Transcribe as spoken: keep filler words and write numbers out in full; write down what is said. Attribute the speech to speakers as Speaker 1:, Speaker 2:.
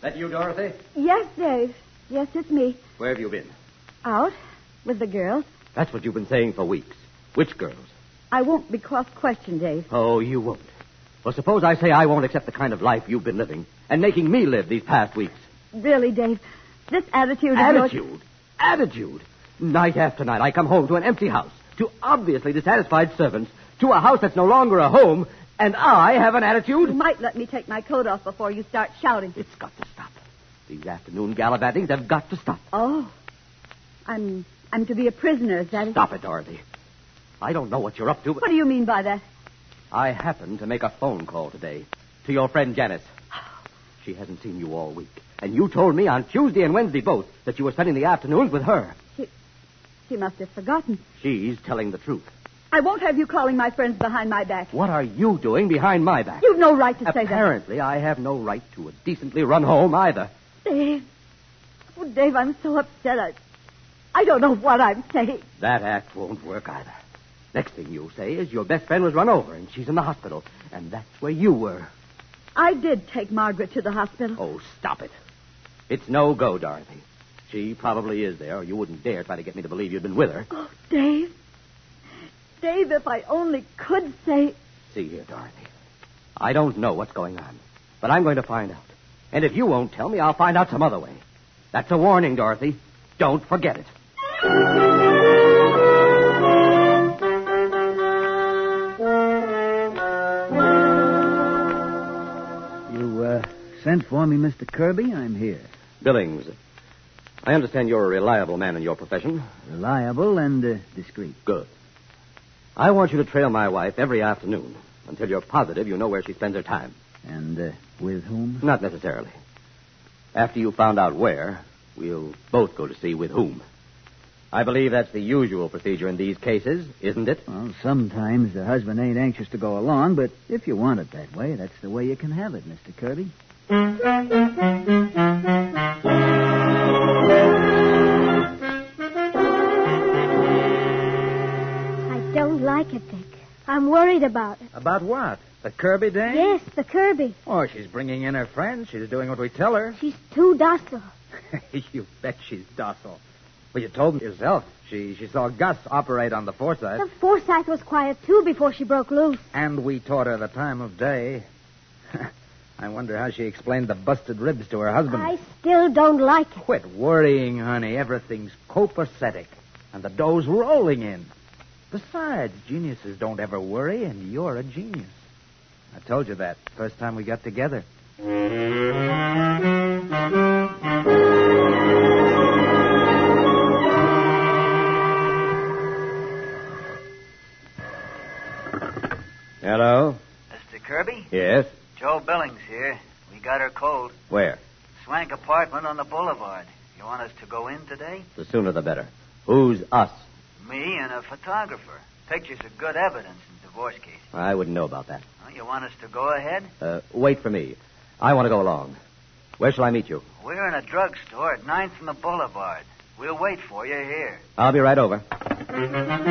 Speaker 1: That you, Dorothy?
Speaker 2: Yes, Dave. Yes, it's me.
Speaker 1: Where have you been?
Speaker 2: Out with the girls.
Speaker 1: That's what you've been saying for weeks. Which girls?
Speaker 2: I won't be cross-questioned, Dave.
Speaker 1: Oh, you won't. Well, suppose I say I won't accept the kind of life you've been living and making me live these past weeks.
Speaker 2: Really, Dave, this attitude of
Speaker 1: Attitude?
Speaker 2: yours...
Speaker 1: Attitude? Night after night, I come home to an empty house, to obviously dissatisfied servants, to a house that's no longer a home, and I have an attitude?
Speaker 2: You might let me take my coat off before you start shouting.
Speaker 1: It's got to stop. These afternoon gallivantings have got to stop.
Speaker 2: Oh. I'm I'm to be a prisoner, is that it?
Speaker 1: Stop it, Dorothy. I don't know what you're up to, but...
Speaker 2: What do you mean by that?
Speaker 1: I happened to make a phone call today to your friend Janice. She hasn't seen you all week. And you told me on Tuesday and Wednesday both that you were spending the afternoons with her.
Speaker 2: She, she must have forgotten.
Speaker 1: She's telling the truth.
Speaker 2: I won't have you calling my friends behind my back.
Speaker 1: What are you doing behind my back?
Speaker 2: You've no right to say that.
Speaker 1: Apparently, I have no right to a decently run home either.
Speaker 2: Dave. Oh, Dave, I'm so upset. I, I don't know what I'm saying.
Speaker 1: That act won't work either. Next thing you'll say is your best friend was run over and she's in the hospital. And that's where you were.
Speaker 2: I did take Margaret to the hospital.
Speaker 1: Oh, stop it. It's no go, Dorothy. She probably is there, or you wouldn't dare try to get me to believe you'd been with her.
Speaker 2: Oh, Dave. Dave, if I only could say...
Speaker 1: See here, Dorothy. I don't know what's going on, but I'm going to find out. And if you won't tell me, I'll find out some other way. That's a warning, Dorothy. Don't forget it.
Speaker 3: You, uh, sent for me, Mister Kirby? I'm here.
Speaker 1: Billings, I understand you're a reliable man in your profession.
Speaker 3: Reliable and uh, discreet.
Speaker 1: Good. I want you to trail my wife every afternoon until you're positive you know where she spends her time.
Speaker 3: And uh, with whom?
Speaker 1: Not necessarily. After you found out where, we'll both go to see with whom. I believe that's the usual procedure in these cases, isn't it?
Speaker 3: Well, sometimes the husband ain't anxious to go along, but if you want it that way, that's the way you can have it, Mister Kirby.
Speaker 4: I don't like it, Dick. I'm worried about it.
Speaker 5: About what? The Kirby dame?
Speaker 4: Yes, the Kirby.
Speaker 5: Oh, she's bringing in her friends. She's doing what we tell her.
Speaker 4: She's too docile.
Speaker 5: You bet she's docile. Well, you told me yourself. She she saw Gus operate on the Forsyth.
Speaker 4: The Forsyth was quiet, too, before she broke loose.
Speaker 5: And we taught her the time of day. I wonder how she explained the busted ribs to her husband.
Speaker 4: I still don't like it.
Speaker 5: Quit worrying, honey. Everything's copacetic. And the dough's rolling in. Besides, geniuses don't ever worry, and you're a genius. I told you that first time we got together.
Speaker 1: Hello?
Speaker 6: Mister Kirby?
Speaker 1: Yes?
Speaker 6: Joe Billings here. We got her cold.
Speaker 1: Where?
Speaker 6: Swank apartment on the boulevard. You want us to go in today?
Speaker 1: The sooner the better. Who's us?
Speaker 6: Me and a photographer. Pictures are good evidence in divorce cases.
Speaker 1: I wouldn't know about that.
Speaker 6: Well, you want us to go ahead?
Speaker 1: Uh, wait for me. I want to go along. Where shall I meet you?
Speaker 6: We're in a drugstore at ninth and the boulevard. We'll wait for you here.
Speaker 1: I'll be right over.